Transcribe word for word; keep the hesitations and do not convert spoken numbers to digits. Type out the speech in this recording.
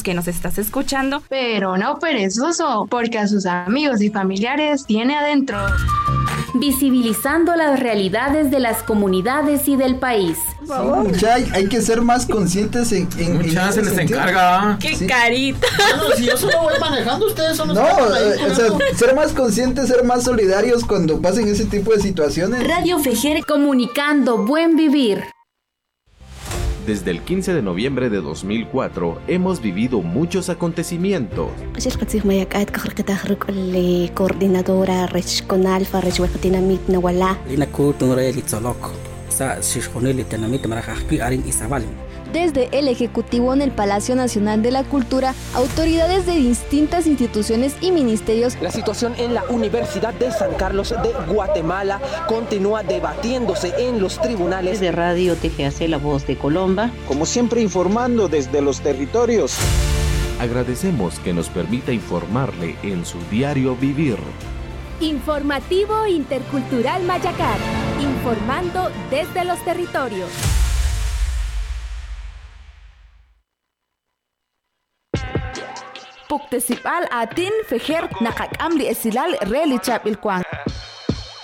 que nos estás escuchando. Pero no perezoso, porque a sus amigos y familiares tiene adentro. Visibilizando las realidades de las comunidades y del país. Sí, mucha, hay, hay que ser más conscientes en, en, mucha en se les sentido. encarga. ¡Qué sí. carita! Bueno, si yo solo voy manejando, ustedes son los No, que están ahí, eh, o sea, ser más conscientes, ser más solidarios cuando pasen ese tipo de situaciones. Radio Fejere, comunicando buen vivir. Desde el quince de noviembre de dos mil cuatro hemos vivido muchos acontecimientos. Coordinadora regional para Dinamit Nawala. Desde el Ejecutivo en el Palacio Nacional de la Cultura, autoridades de distintas instituciones y ministerios. La situación en la Universidad de San Carlos de Guatemala continúa debatiéndose en los tribunales. De Radio T G A C, la voz de Colomba. Como siempre, informando desde los territorios. Agradecemos que nos permita informarle en su diario vivir. Informativo Intercultural Mayacar, informando desde los territorios. Puktesipal atin fejer nakak amli esilal relichap ilkwang.